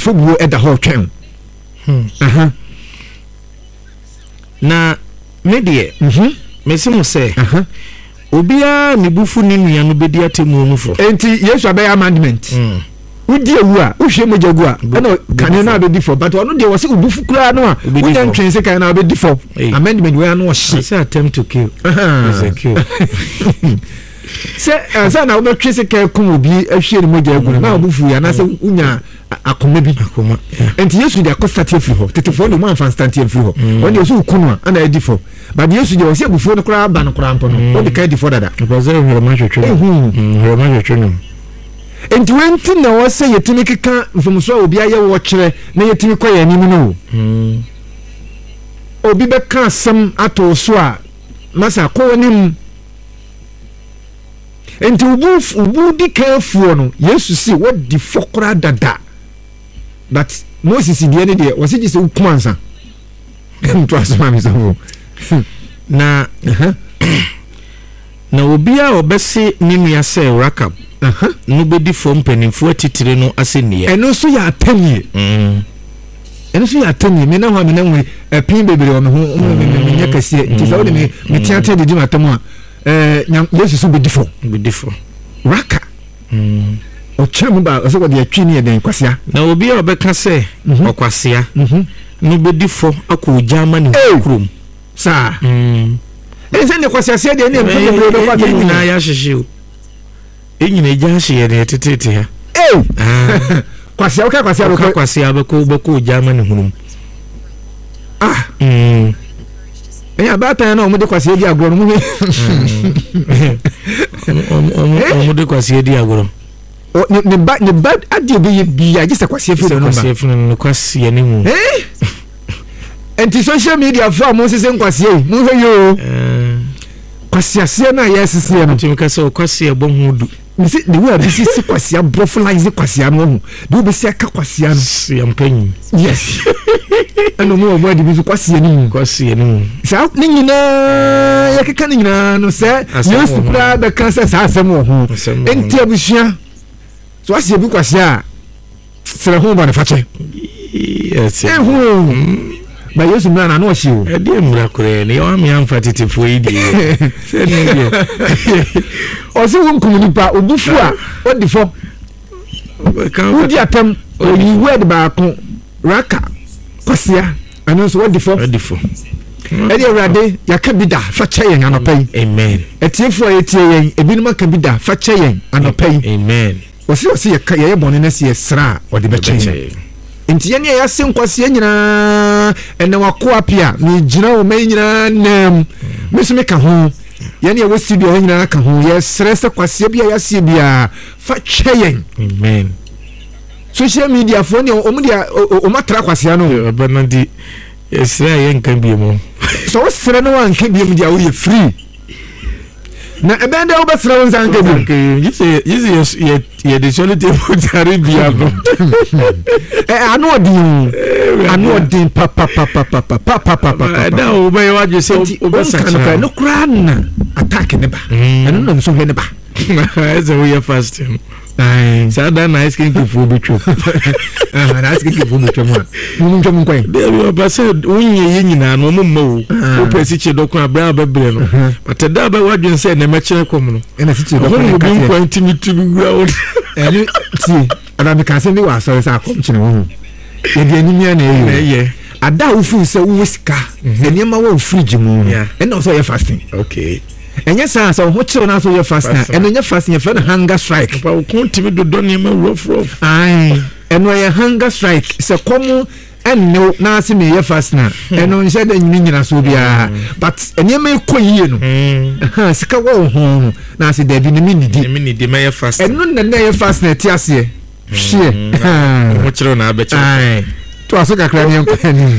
afobuo eda ho twɛn na me de me se mo se obia ne bufu ne nua no bedi atemu mu fo enti Yesu abɛyɛ amendment wodi ewu a wohwe mo jagu a ɛna kane na abedi fo but ono de wo se obufu kura no a wonya ntwen se kan na abedi fo amendment we no hye say attempt to kill is a kill say na wo twe se kan kum obi ahwe ne mo jagu na obufu ya na se unya akoma bi enti Yesu de akostate afi ho tetefo no man fanstante afi ho oni Yesu kunu ana edi fo but Yesu de wo se obufu no kura ba no kura mpo no o de kan di fo dada because they were much true enti wenti na wo se yetimi keka mfomso obi aye wo kyere na yetimi kwa ya nimu no obi be ka asem ato so a masa ko nim enti ubu di kafuo no Yesu si what di fokora dada but Moses die ne de wo se gise ukumansa to asema mi so na na obi a obese nimia se Rakab no bedi form penifo atitire no asenia eno so ya atanie eno so ya atanie me na ho me na nwe pin bebere o me ho me nya kase nti sa wo de me tiata de di matamu a Yesu so bedi fo Raka o chemu ba o so ko de atwi ne den kwasia na obi a obeka se okwasia no bedi fo akọ ma ne krom sa ese ne kwasia se de ne me bebere be kwa de na ya hyehe o enyina jashi ya ne tetete ha kwasia kwasia beko jama ne hunum enya bata na omude kwasia di agoro mu omude kwasia di agoro ne ba adi obi bi ya gisa kwasia fi no ba kwasia fi no kwasia ne mu enti social media for mo sese kwasia mu hwe yo kwasia se na yesese no timi ka se kwasia bo hudu nsi de we abisi si kwasia broflize kwasia no ho de obisi aka kwasia no yampanyi yes ano mo mo de bisu kwasia ni sa ni nyina ya keka ni nyina no se Yesu kura da kansa sa asem ho enti abusia so asie bi kwasia sere ho ba ne fache yes ba Yesu mra na no hye o e de mra kure ne yo am yam fatetefo yi de se ne de o se won komunipa obufu a odi fo odi atam oyi word ba ko Raka kwasia anu so odi fo e de urade yaka bida fa che yen anopai amen etiefo etie yen ebinum aka bida fa che yen anopai amen o se yaka ye bone na se sra odi be che enti ye ne ya se nkwasia nyina ene wako apia ni gina o me nyina nam meso me ka ho ye ne ya wasi bi o nyina ka ho ye srese kwasia bia ya se bia fa cheyen amen social media phone o mu dia o matra kwasia no banandi esra ye nkan bi mo so sre no wan kan bi mu dia wo ye free na ebende o besra won san kan bi ye de solite mo tare bia bro anu odin papa da o be wa je se o be sa kan no kran attack ne ba anu no so he ne ba eze we fasting sada na ice cream fufu betwo na ice cream fufu betwo mo ntwom kwan de we ba se unye ye nyina no mo mma o pesi che do kwa bra bebre no but da ba wadwen se na mekere kom no na si che do kwa ka kwan timi gura o eni ti ana me ka se bi wa so sa kom chine wo ye de animia na ye ada wo fu se wo sika eni ma wo fridge mu ena so ye fasting okay enye sa ho chiro na so ye fasting eno nye fasting ye fa hunger strike pa wo kontimi do ne ma rough ai eno ye hunger strike se komu eno na se me ye fasting eno nse da nyina so bia but enye ma ekoyie no sika wo ho na se da bi ne mi di ma ye fasting eno na ye fasting ti ase hie ho chiro na abeche ai to aso kakra ne enkwani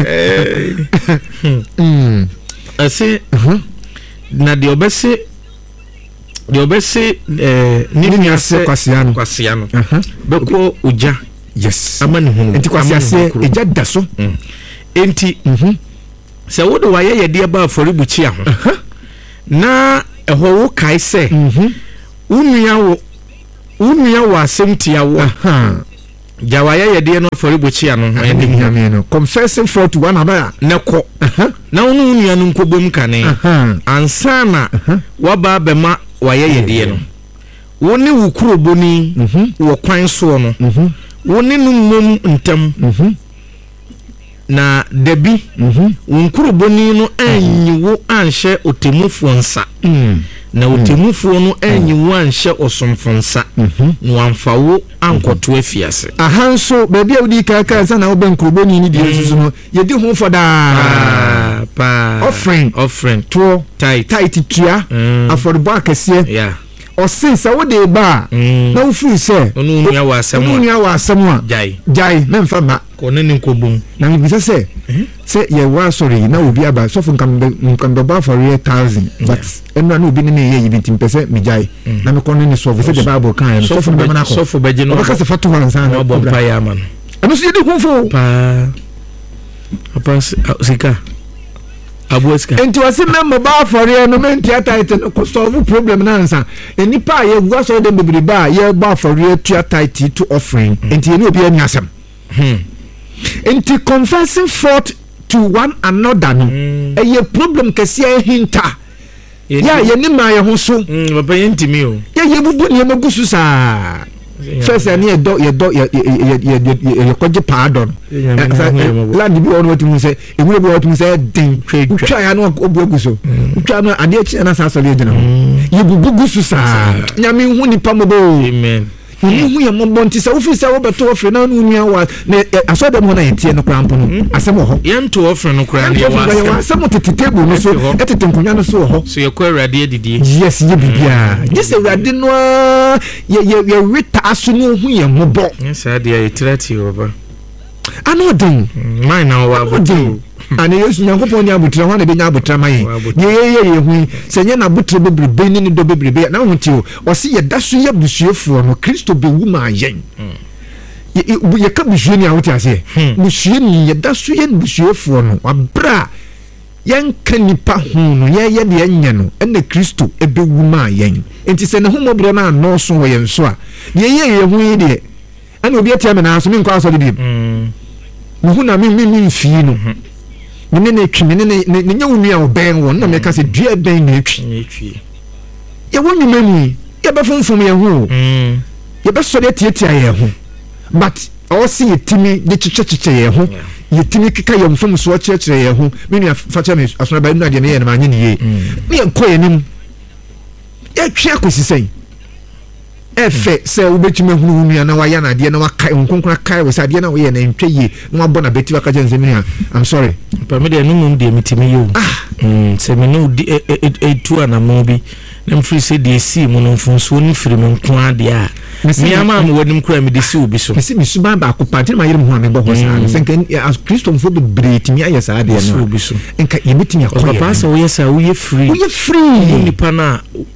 ase na de obese ni ase kwasia no beko uja yes amani hunu enti kwasia se eja daso enti se wo de wa ye de ba aforibuchi aho na eho wo kai se unua wo asemtia wo jawaya yede no for ibochia no no confessing fault one abaya ne ko na wonu nua no nkobom kane ansana waba bema waya yede no woni wukuroboni wo kwan so no woni no mom ntam na debi wukuroboni no anyiwo anhye otemufo nsa na otemufo no anyiwo anhye osomfonsa no amfawo ankoto afiase ahanso baby awudi kaka sa na wo bankuroboni ni die susu no yedi ho foda pa offering to tight tua afọrọbọ akese yeah osinsa wo de ba na wo free se onu nua wa asem a jai na mfa ma ko ne nkobum na mi bisa se ye wa sorry na obi aba so fun kan do ba for 1000 but enu na obi ne ye yibi timpese mi jai na me ko ne so se the bible kan so fun be na ko so fun be je no ka se fatu wan san no bo mpa ya man anu se de hunfo pa apa sika abueska enti wase member ba for ye no men title ko solve problem na nsa enipa ye gwa so de bebiri ba ye ba for ye title to offering enti eni obi anyasem enti confessing fault to one another no eye problem kese hinta ya ye ni ma ye ho so baba ye ntimi o ye bubu ni me gusu sa first ani ye koje pardon la di bi on what mu say e mu bi what mu say den twa ya no obu gusu twa no ade chi na sa so le gina ye bubu gusu sa nyame hu ni pamobo amen ni hu ye mo bonti sa ofisa wo beto ofre na no nua wa na aso dem ho na yetie no krampo no asem ho ye nto ofre no kra ne wa asem tete table no so etete nkonya no so ho so ye ko awrade adidie yes ye bibia yes awrade no ye wita aso no hu ye mo bo yes ade ye tirati oba anodin mine na wa bodu ani yesu nyankopon ni abutra ho na be nya abutra maye ye hu senye na abutra bebrebe ni do bebrebe na hu ti o se ye daso ye busuefo no Kristo be wu ma yen ye ka busuo ni awoti ase busuo ni ye daso ye busuefo no abra yen kanipa hu no ye de enya no ene Kristo e be wu ma yen enti se ne hu mobro na no so wo yen so a ye hu yi de ana obi atia me na so mi nkwa so de bi hu na mi mfi no nene twime ne nyawunu a oben won na meka se dua ben na etwi ye wonu mani ye be fonfom ye ho ye be so de tietia ye ho but o si yetimi de chichechiche ye ho yetimi kika ye mfom so chichechiche ye ho meni afacha me asona ba nu ade ne ye na manye ne ye me enko ye nim ye twi akosisen efe se ubetime hunu nua na waya na de na wakai nkonkona kai we se ade na we ye na ntwe ye na wabɔ na beti waka je nzemi a I'm sorry pa me de no mum de mitimi yo se me no di etu anamo bi na mfiri se de si mu no mfonso ni firi me nko ade a me ama mo wadim kura me de si obi so me si ba ba ko pante ma yire mu ame bo ho sa se nka as Christo mfo be breti aye sa ade no obi so nka ye mitimi akoya papa sa wo yesa wo ye free ni pa na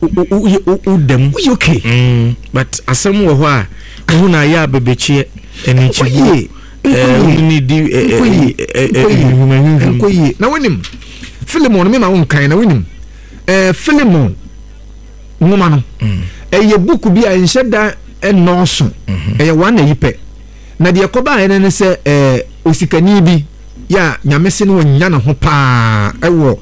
u dem we okay but asem wo ho a hu na ya bebechie eni chibu ni di koyi na wonim Philemon me ma won kan na wonim Philemon ngoma no ye book bi a nhyeda enoso ye wan na yipe na de yakoba ene ne se osikani bi ya nyamese ne wonya na ho pa ewo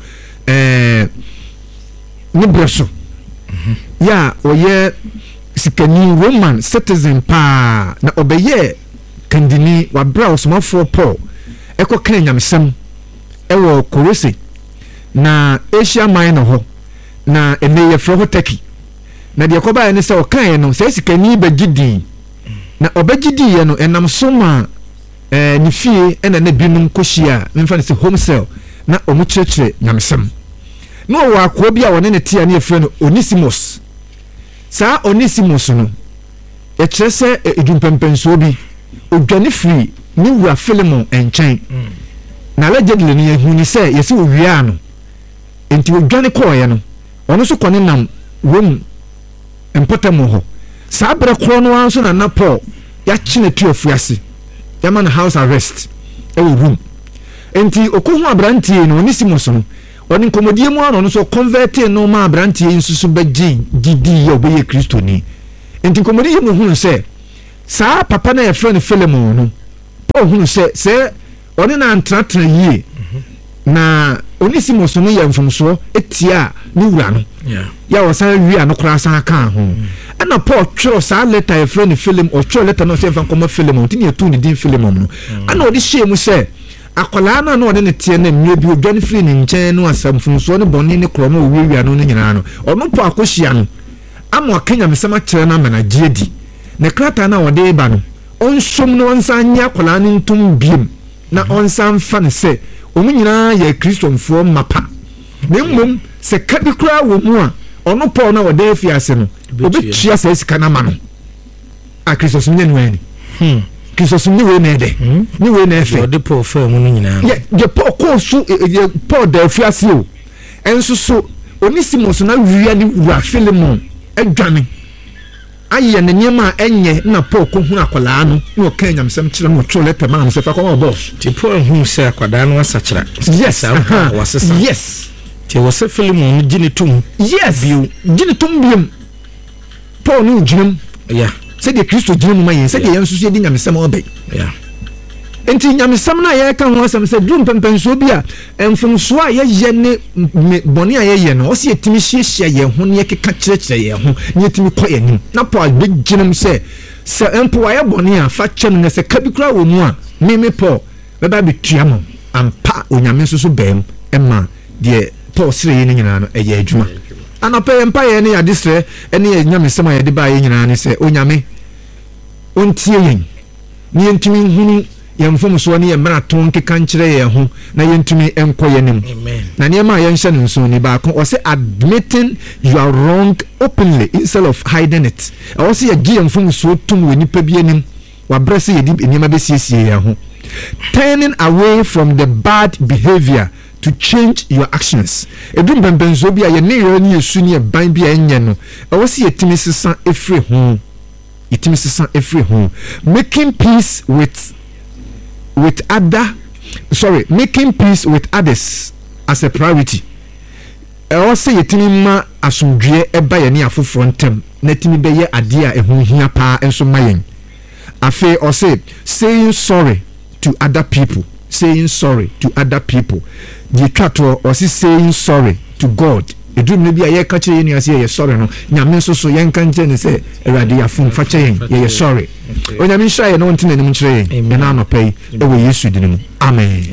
ni broso ya oye sikani Roman citizen pa na obeye kandini wa bra osomafo Paul eko kan nyamsem ewo Kolose na Asia Minor ho na eneye fro Turkey na de yakoba ene se okan no se sikani bagidi na obagidi ye no enam soma ni fie ena na binum koshia memfa ne se home cell na omukyerkyere nyamsem no wa akwa bi a wone ne tia ne efre no Onesimus sa Onesimus no e kyerese edumpempenso bi odwane free ni wura Philemon enchen na allegedly ne hu ni se yesi owia no enti odwane koye no ono so kone nam wom empotamo ho sa bere kro no anso na Paul ya kine tuafuase ya man house arrest e wo room enti okohu abrantie no Onesimus no oni komodie mu ano no so convert no ma abrantie nsusu beji gidi ye obeye Kristo ni enti komodie mu hu se saa papa na yɛ friend Philemon no Paul hunu sɛ ɔne na antratra yie na Onesimus no yɛ mfomso etia ne wura no ya wɔsan wi ano kora san ka ho ɛna Paul twerɛ saa letter yɛ friend Philemon ɔtwerɛ letter no sɛ fa nkɔma Philemon tini etu ne din Philemon no ɛna ɔde hyɛ mu sɛ akwalaa na ɔde ne tie na mmie bi odwane firi ne nkyɛn no asamfomso ne bɔne ne krɔma owiwia no ne nyinaa no ɔno Paul akohyia no ama Kenya mesama kyerɛ na mana giedi ne krata na ɔde ba no onsom no onsan nya akwalaa ne ntom biem na onsan fa ne sɛ omu nyinaa yɛ Kristomfoɔ mapa na mmom sɛ kabi kura wɔ mu a ɔno Paul na ɔde afiase no obetua sɛ sika na ma no a Kristosum nye no ani Kristosum ni we na ede ni we na efe ɔde Paul fa mu no nyinaa ye Paul ko so Paul da afiase o enso so Onesimus na wia ni wura Philemon adwane ayɛ ne nneɛma a ɛnyɛ na Paul ko hu akwalaa no na ɔka nyamsɛm kyerɛ no ɔtwerɛ letter ma no sɛ fa kɔma boss ti Paul hu sɛ akwadaa no asakyera yes wasesa yes ti wɔsɛ Philemon no gine tum yes gine tum biem Paul no gyinam sɛ de Kristo gyina mu ma yɛn sɛ de yɛn nso so yɛdi nyamsɛm ɔbɛ enti nyamsɛm na yɛka ho asɛm sɛ drum pɛmpɛnso bi a mfomso a yɛyɛ ne bɔne a yɛyɛ no ɔsɛ yɛtimi hyehyɛ yɛn ho ne yɛkeka kyerɛkyerɛ yɛn ho ne yɛtimi kɔ yɛn nim na Paul bɛgyinam sɛ mpo ayɛ bɔne a fa kyɛ no na sɛ ka bi kora wɔ mu a meme Paul bɛba bɛtua mo ampa onyame nso so bɛm ɛma deɛ Paul srɛ yɛ no nyinaa no ɛyɛ adwuma anapɛ yɛ mpa yɛ ne yɛade srɛ ɛne yɛ nyamesɛm a yɛde baa yɛ nyinaa ne sɛ onyame ɔntie yɛn ne yɛntumi hunu yɛn mfomso ne yɛn marato nkeka nkyerɛ yɛn ho na yɛntumi nkɔ yɛn nim na nneɛma a yɛnhyɛ no nso ni baako ɔsɛ admitting you are wrong openly instead of hiding it ɔsɛ yɛgye yɛn mfomso tum wɔ nipa bi anim wabrɛ sɛ yɛde nneɛma bɛsiesie yɛn ho turning away from the bad behavior to change your actions edum bɛnbɛnso bi a yɛn ne yɛn ne yɛsu ne ban bi a ɛnyɛ no ɔsɛ yɛtumi sesa efiri ho yɛtumi sesa efiri ho making peace making peace with others as a priority. Also, yetimi ma asomdwe eba ye ne afoforo ntem na timi be ye ade a ehu hia pa enso mayen. Afi or say saying sorry to other people. The twato or saying sorry to God. Edum ne bia ye ka kire ni ase ye sorry no nyame nso so ye nka nche ne se erade afun fa kire ye sorry onyame nhyira ye no ntene nim kire ye na anopai e wo Yesu dinimu amen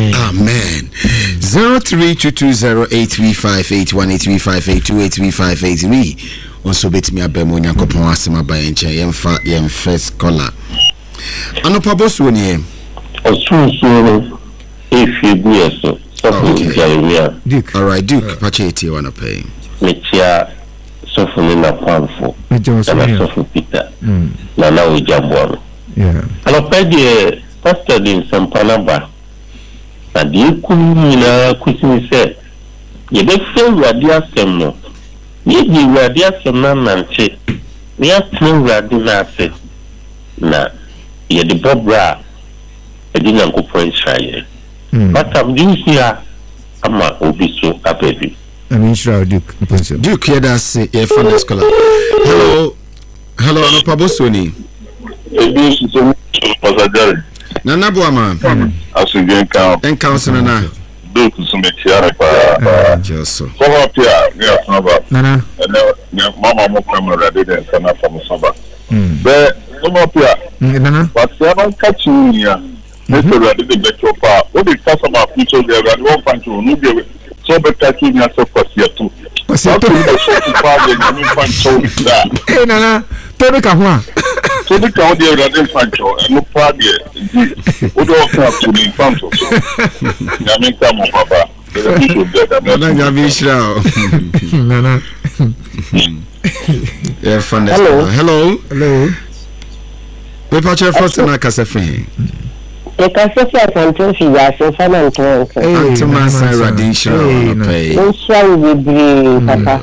03220835818358283583 also betimi abemo nyankopon asema ba ye nche ye first caller anopa boss woni e osunsun efiegu yeso. Okay. Duke. All right, Duke. Pacheti wanna pay. Metia sofuni na pamfo. Na sofu Peter. Na na ujambo. Yeah. Alopedi pastor din sampana ba. Na di kumi na kusini se. Ye be fe wadi asem no. Ye di wadi asem na nanche. Ni asem wadi na ase. Na ye di bobra. Edi na nkopon Israel. But I'm doing here. I'm a obiso a baby. I mean, sure, Duke. Duke, yeah, that's a fun scholar. Hello, no Pabosoni. Nana Boama. As you get count. And council na. Duke to make sure. Just so. So up here, yeah, Nana. And Mama mo come ready then come from Saba. But come up here. Nana. But I don't catch you here. Mr. Ready the better part. What is customer future there and one punch on no give it. So better catching yourself for here too. Hey Nana, tell ka ho. So the count there and punch and no part there. What do I have to be in front of? I mean come on papa. Nana. Yeah, fun. Hello. We patch your first and I can say the Cassetta Santos, yes, and Fananton. To my side, radiation, pay. Shall we be, Papa?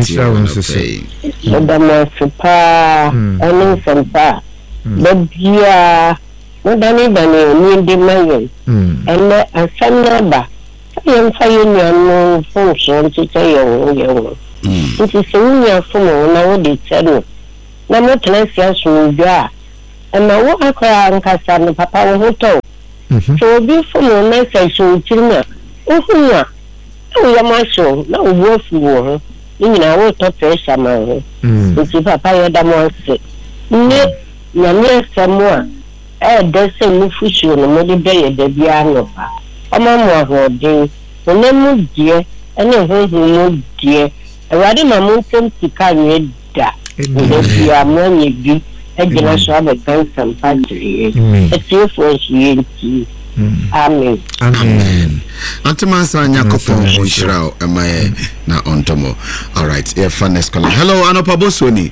Madame Supa, only from Pa. But dear, Madame Ibani, the Mayan, and some number. I am finding your function to say your it is a new phone, now they tell you. No more less yes, we are. and I walk across and Cassan, Papa Hotel. So be for your next I show China. Oh, we are my show, no worth war. In our top pressure, man. Which is Papa Damonse. Nay, Yamia Samoa. There's a new fish on the muddy bay at the piano. A mamma who day, the name of dear, and a voice no dear. A rather mountain to carry that. You are money be a generation of some factory. A few for she. Amen. Amen. Antimansa Nyakopon Onshirao Emaye na Ontomo. All right, here finest caller. Hello, Anopabosoni.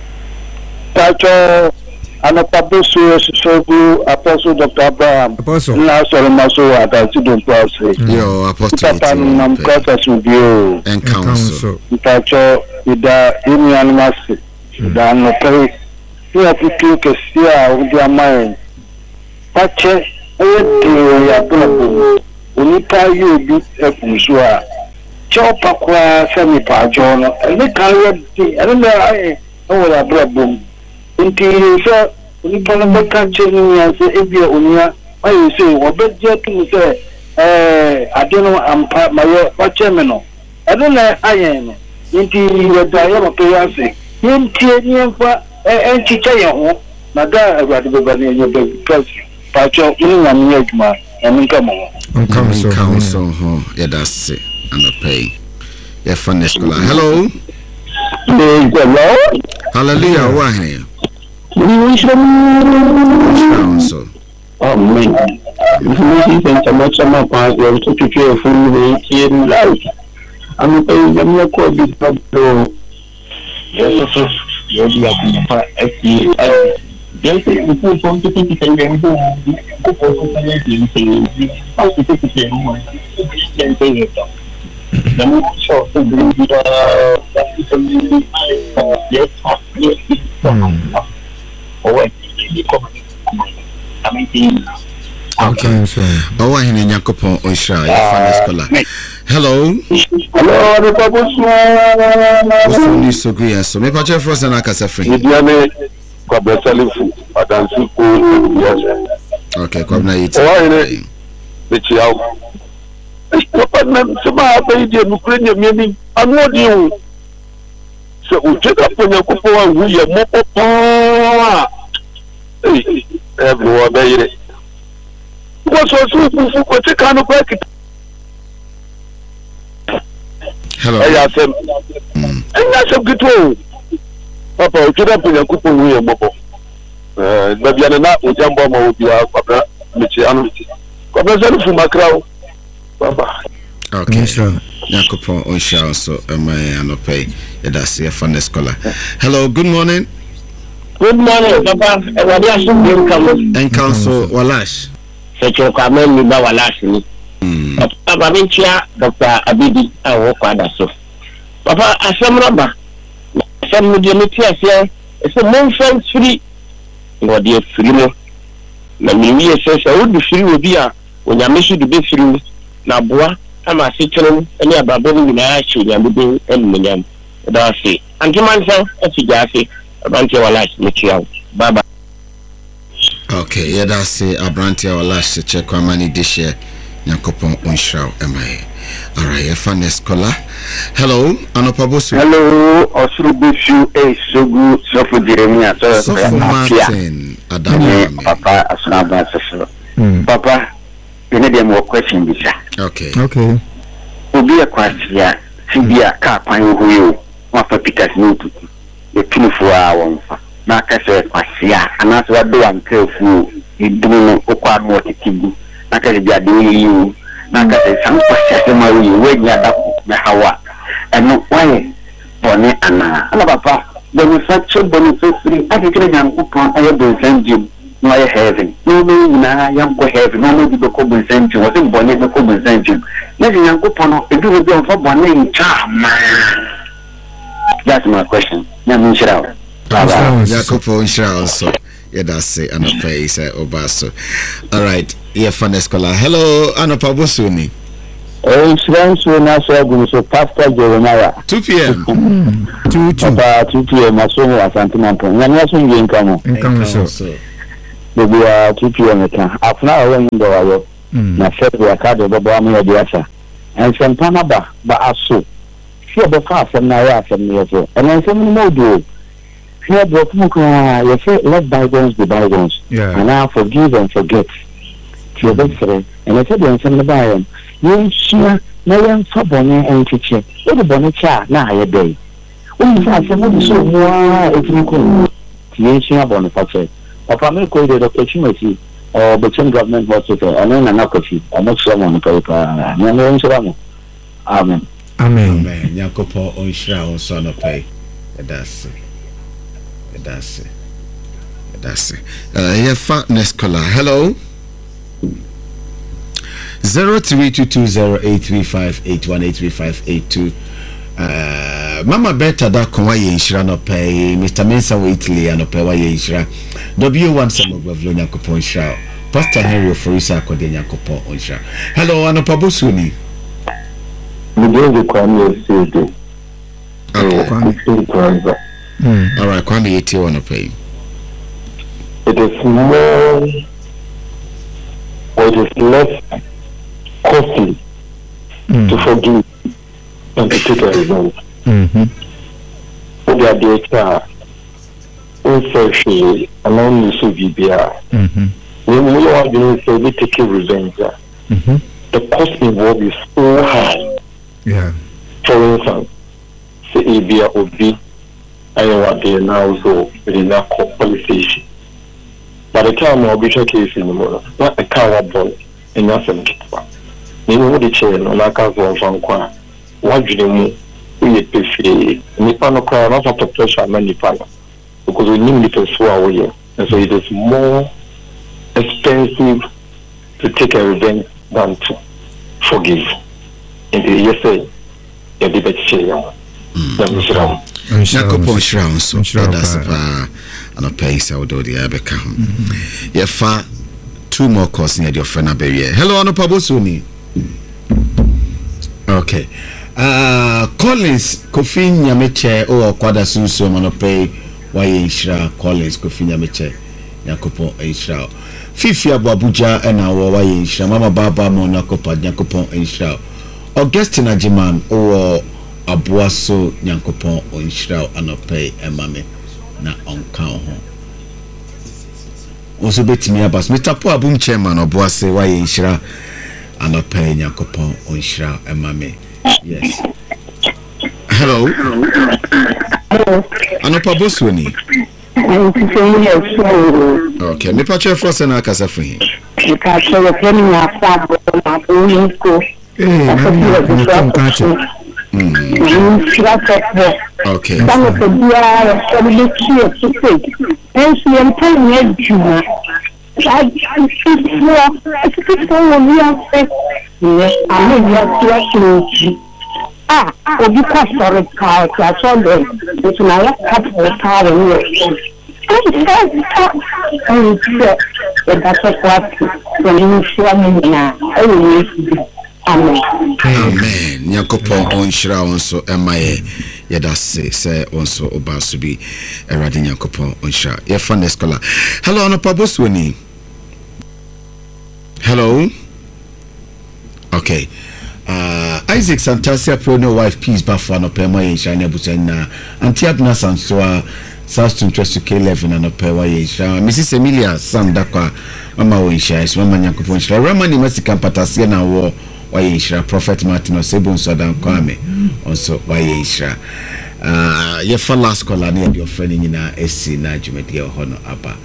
Tacho Anapabosu Sogu Apostle Dr. Abraham. Apostle. Na Solomaso Atati Don Pause. Yo, Apostle. Papa nam kwata subio. And council. Tacho ida ini animasi. Da no pay. Ia pitu kesia udi amai. Tache ya bulabu unipa yubi ekuswa chopa kwa semi pa jono ele kawe ti ele ai ola bulabu inti so unipa na beka cheni ya se ebia unia ayi se obeje tu se adeno ampa mayo pachemeno ele na ayeno inti weda ya mapeya se inti enfa enchicha ya ho na da agwade bebani enyo be kasi Pacho ini na miyejuma eminka mo. Council ho yeah that's it and the pay. Yeah fun school. Hello. Hello. Hallelujah why here? Council. Oh man. This is a much more part of to prepare for the kid life. I'm paying them your code this problem. Yes, you are Yes, if you want to take it and then go for something how to take it and say it. The more short to bring okay, so oh, I hear Nyakopon Onshira, yeah, scholar. Hello. Hello, What's so good? So, me patch for us and I can say free. Kwa salifu adansi ko yes okay kwa na yiti o bichi au papa na sema abai je mukrenya mieni anodi u se ujeda ponya kupo wa wuye mopopo everyone bayire ko so su ko te kanu kwa kita hello ya sem enya sem gitu Papa, ukida punya kupo huyo mopo. Babiana na ujambo ma ubia kwa michi anu. Kwa bezali fumakrao. Papa. Okay. Nyakopon Onshira so anopay. That's your fun scholar. Hello, good morning. Good morning, Papa. Everybody has been coming. And Council Walash. Secho kwa mimi ba Walash ni. Papa Minchia Dr. Abidi awo kwa daso. Papa asemraba. Some of the materials it's a month free. What the free no. Na mimi says I would be free will be a when you miss the be free. Na boa I'm a sitting and ya babu na actually I'm doing and that's it. And to myself as you just say about your life material. Bye bye. Okay, yeah that's it. Abrantia Walash check kwa mani this year. Nyakopon Onshira MI. All right, fun scholar. Hello, Anopabosu. Hello, Osrubisu Sogu Sofu Jeremia. Sofu Martin Adam. Papa Asnaba Sofu. Papa, you need more question, Bisa. Okay. Okay. Ubi a question, Sibia Kapan Huyo, Papa Peter's Nutu, the 24 hours. Naka said, Pasia, and that's what do I'm careful. You do Opa more to Tibu. Naka doing you. Naka some question when you are Hawa. And no why Bonnie Anna. Papa, Bonifacio Bonifacio, I think I'm upon I will send you. No, I haven't. No, I am go heaven. No, maybe the Coben sent you. Wasn't Bonnie the Coben sent you. Maybe I'm go on. If you will go for Bonnie in charm. That's my question. Now, Michelle. Jacopo Onshira also. Yeah, that's it. Anopa say Obaso. All right. Yeah, fun scholar. Hello, Anopabosuni. It's so Pastor Jeremiah. 2 p.m. 2 2 p.m. I saw you at Santimanton. I'm not going to come. So baby 2 p.m. after hour in the wire na said we are card of Baba Diasa and some Panaba but also sure the car from now from me and then some more do here the you say let bygones be bygones and now forgive and forget to your best friend and I said when some of them you sure no one for bonnet and teacher what the bonnet child now a day when you have some so more if you could you sure bonnet for Papa me ko de opportunity or between government hospital and then anakofi almost someone paper na no nshira mo amen Nyakopo onshira on so no pay that's fa next caller hello 03220835818358 Mama Beta da kwa ye inshira no pay Mr. Mensa we Italy no pay wa ye inshira W1 Samogwavlo Nyakopo inshira Pastor Henry Oforisa akode Nyakopo inshira hello anopabosuni Mudenge kwa msidi all right kwame yeti wanna pay it is more or it is less costly to forgive and to take a result. What they are there, unselfishly, along with Subibia. When we are doing so, we take a revenge. The cost involved is so high. Yeah. For instance, say ABA or B, I know what they are now so within that qualification. By the time I'll be case in the morning, not a car ball and nothing. You know what the chair no like as one from Qua. What do you mean? We prefer Nipano Qua, not to pressure many people because we need to swear away. And so it is more expensive to take a revenge than to forgive. And you say, you're the best chair. Nyakopo shround so that's and a pace I would do the Abeka. Fa 2 more calls near your friend Aberie. Hello, Anopabosuni. Okay. Collins Kofi Nyameche or Kwada Susu Monope Waye Shra Collins Kofi Nyameche Nyakopo Shra. Fifi Abuja and our Waye Shra Mama Baba Monakopa Nyakopo Shra. Augustine Ajiman or Abuaso Nyankopon onshira anope emame na onka ho oso betimi abas Mr. Po abum chairman Abuase waye nshira anope Nyankopon onshira emame yes hello anopa bosoni okay me pa chef force na akasa fun me pa chef pe ni afa na ko okay. Amen. Amen. Nyankopon onshira onso emaye yedase se onso obasubi erade Nyankopon onshira. Ye fan escola. Hello Anopabosoni. Hello. Okay. Isaac Santasia pro no wife peace bafo anopema ye shine busena anti abna sansoa South interest to K11 anopewa ye shine Mrs. Emilia Sandakwa mama wo shine mama Nyankopon shine Ramani Masika patasia na wo waye ishra Prophet Martin Osebon Sodan Kwame also waye ishra ye fa last call na ye your friend nyina esi na dwumade hono aba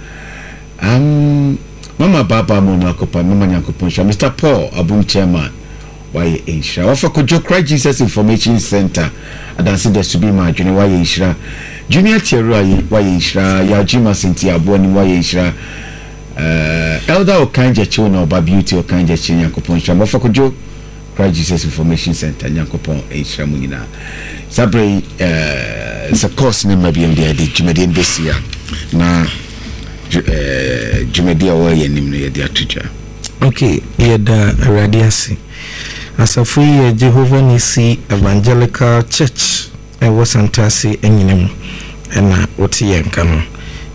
mama baba mo na akopa mama Nyankopon sha Mr. Paul abum chairman waye ishra wafa kojo Christ Jesus Information Center adanse de subi ma adwene waye ishra junior tieru waye ishra ya jima senti abo ni waye ishra elder okanje chiwo na oba beauty okanje chi Nyankopon sha wafa kojo Christ Jesus Information Center Nyankopon Ishra Munina Sabre it's a course name maybe in the Jumedi Besia na Jumedi away and nimno ya teacher. Okay, yeda radiasi asafui Jehovah Nisi Evangelical Church was Santasi enyinem na oti yenkano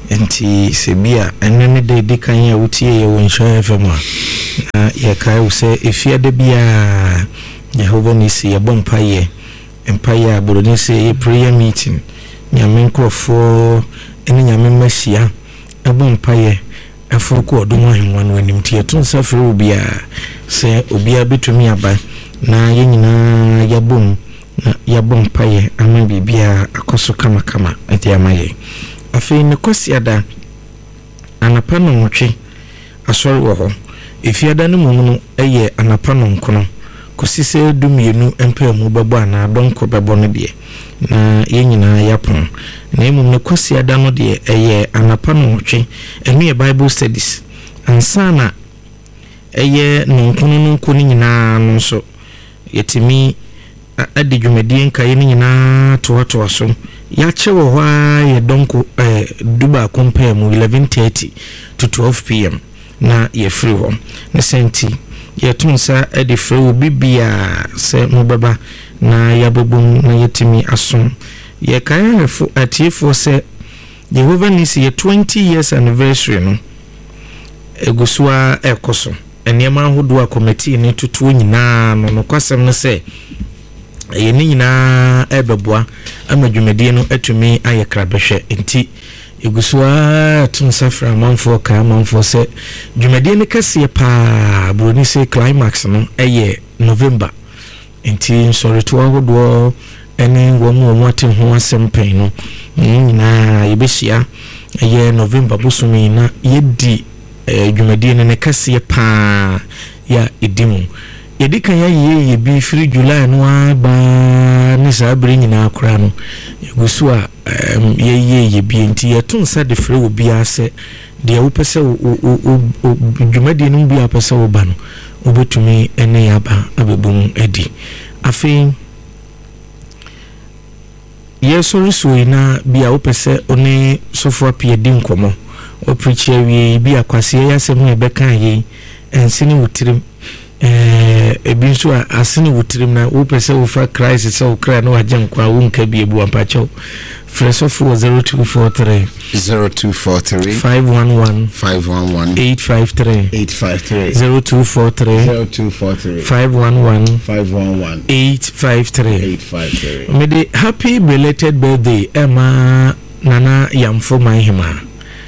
enti sebia enene de kan ya wutie ye wonsha FM na ye kai wo se efia de bia Jehovah Nisi ye bompaye empire Bolonese ye prayer meeting nyame nkrofo ene nyame mashia bompaye afoko odomo henwan wanim tie to nsafre obia se obia betumi aba na ye nyina yabom na yabompaye ama bibia akoso kama enti amaye afei ne kwasiada anapa no nwotwe asori wo ho efiada no mumu eye anapa no nkono kosise dumienu empemu bebo ana donko bebo no de na yenyina yapon na emum ne kwasiada no de eye anapa no nwotwe enu ye Bible studies ansana eye no nkono nyina no so yetimi adi dwumadie nkae ni nyina to aso ya chewo hwa ye donko duba compare mu 11:30 to 12 pm na ye free ho na senti ye tunsa edi free bibia se mubaba na yabobum na yetimi aso ye kan refo atifo se Jehovah Nisi ye 20 years anniversary no egusua ekoso enema hodo a committee ni tutuo nyina no kwasem no se ye ni nyina ebeboa amadwumedie no atumi ayekrabehwe enti egusua tunsafra manfo ka manfo se dwumedie ne kase pa broni se climax no eye November enti sorry to ahodo ene womu ate ho asempɛn no nyina yebehia eye November busumi na yedi dwumedie ne kase pa ya edimu yedika ya ye bi free July no aba ni sabri nyina akora no yegusu a ye bi enti yetunsa de free obi ase de wopese dwumadi no bi apese wo ba no obetumi ene yaba abebum edi afin yeso risuina bi a wopese oni sofo apie di nkomo o preach wi bi akwase yasem ebeka yi ensini wutirim ebinso asini wutirim na wopese wo fa Christ so kra na wagem kwa wonka bi ebu ampacho fresh 0243 511 853 0243 511 853 mede happy belated birthday Emma nana yamfo manhima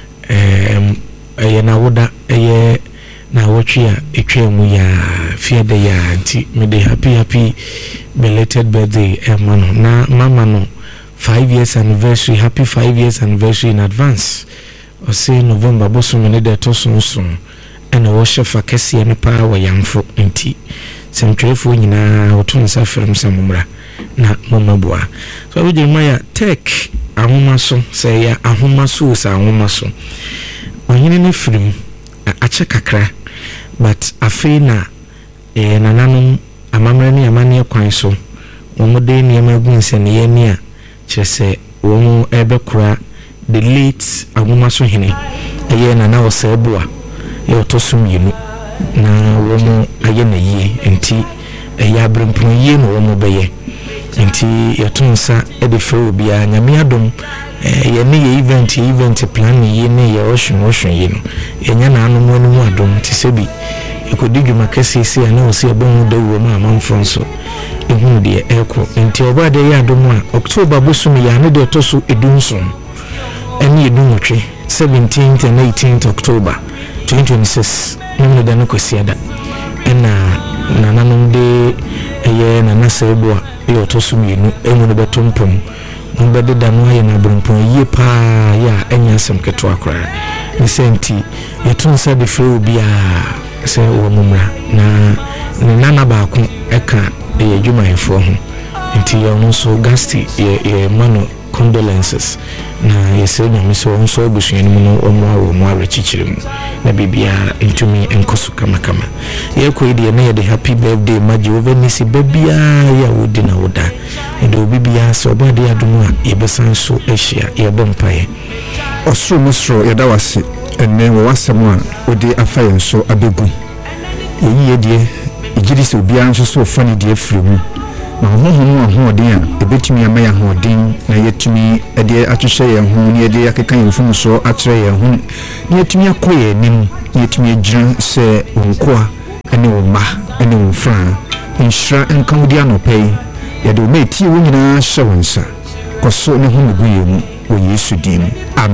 na woda na wotwe etwemu ya fiade ya anti mede happy belated birthday Emma no na mama no 5 years anniversary, happy 5 years anniversary in advance. O say November boso mene de to so and o shefa kese ne pa wa yamfo enti semtwefo nyina oto nsa frem samumra na momabua so we Jeremiah tech ahoma so say ya ahoma so sa ahoma so onyine ne frem ache kakra but afina nananum amamra ne amane kwan so omode ne amagunse ne ye a chese wo ebekura the late aguma so hene eye na osebua ye otosum yinu na wo aye na yie enti eye abrempon yie no wo beye enti yetunsa edefe obi a nyame adom ye ne ye event plan yie ne ye oshun yie no enya na anu anu adom tisebi ekodiguma kesese ana osi ebon dawo ma amamfonso ehunu de eko enti oba de ya domo a October busumi ya ne de toso edunson eni edunwotwe 17th and 18th October 2026 nemu de no kwasiada na nanom de eye na nasebo a e toso mienu emu no betompom mbede da no aye na brompon ye pa ya enya asem keto akora ni senti yetunsa de free obi a se wo mumra na nana ba ko eka ye juma efo ho nti ye no so gasti ye mano condolences na ye se nyame so nso obusuan mu no omo mo arechichire mu na bibia ntumi enkoso kama ye ko ide na ye de happy birthday maji over nisi bibia ya wodi na woda ndo bibia so obade adumu a ye besan so ehia ye bompaye osoro musro ye dawase enne wo wasem a odi afa ye so abegu ye die ejiri se obi anso so fani die fremu ma honhom ahoɔden a ebetumi ama ya ahoɔden na yɛtumi de atwehwɛ yɛn ho ne yɛde akeka yɛn funu so akyerɛ yɛn ho ne yɛtumi akɔ yɛn anim ne yɛtumi agyina sɛ onkoa ne wo mma ne wo mfra nhyira nka wo di anɔpɛ yi yɛde wo ma etie wo nyinaa hyɛ wo nsa kɔ so ne ho no gu yɛn mu wɔ Yesu din mu.